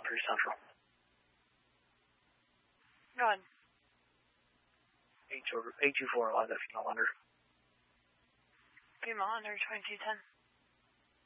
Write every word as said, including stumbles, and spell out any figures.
three Central. Go ahead. eight two four, live that female under. Female under twenty-two ten.